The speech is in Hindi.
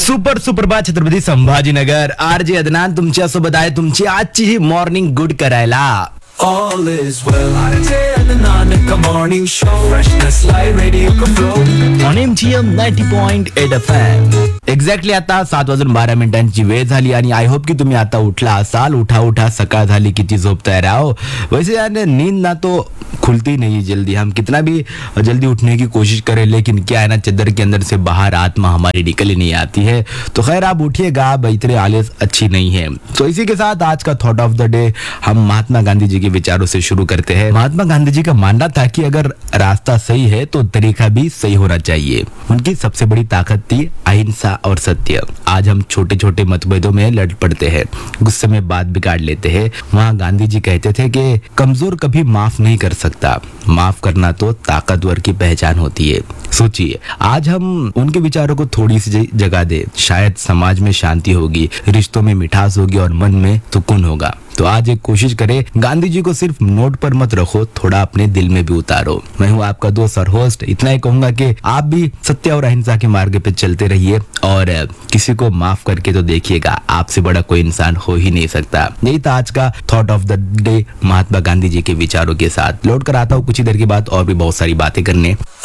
सुपर सुप्रभात छत्रपती संभाजीनगर. आरजे अदनान तुमच्यासोबत आहे तुमची आजची ही मॉर्निंग गुड करायला. All is well. RJ and the morning show. Freshness like radio can flow. On MGM 90.8 FM. Exactly आता 7:12 वेळ झाली आणि आय होप की तुम्ही आता उठला असाल. उठा सकाळ झाली, किती झोपताय राव. वैसे यार नींद ना तो खुलती नहीं जल्दी. हम कितना भी जल्दी उठने की कोशिश करें लेकिन क्या है ना, चद्दर के अंदर से बाहर आत्मा हमारी निकल ही नहीं आती है. तो खैर आप उठिएगा, इतने आलस अच्छी नहीं है. तो इसी के साथ आज का थॉट ऑफ द डे हम महात्मा गांधी जी के विचारों से शुरू करते हैं. महात्मा गांधी जी का मानना था कि अगर रास्ता सही है तो तरीका भी सही होना चाहिए. उनकी सबसे बड़ी ताकत थी अहिंसा और सत्य. आज हम छोटे छोटे मतभेदों में लड़ पड़ते हैं, गुस्से में बात बिगाड़ लेते हैं. वहाँ गांधी जी कहते थे कि कमजोर कभी माफ नहीं कर सकता, माफ करना तो ताकतवर की पहचान होती है. सोचिए, आज हम उनके विचारों को थोड़ी सी जगह दे, शायद समाज में शांति होगी, रिश्तों में मिठास होगी और मन में सुकून होगा. तो आज एक कोशिश करें, गांधी जी को सिर्फ नोट पर मत रखो, थोड़ा अपने दिल में भी उतारो. मैं हूँ आपका दोस्त और होस्ट. इतना ही कहूंगा कि आप भी सत्य और अहिंसा के मार्ग पे चलते रहिए और किसी को माफ करके तो देखिएगा, आपसे बड़ा कोई इंसान हो ही नहीं सकता. यही था आज का thought of the day Mahatma Gandhi ji के विचारों के साथ. लौट कर आता हूँ कुछ ही देर के बाद और भी बहुत सारी बातें करने.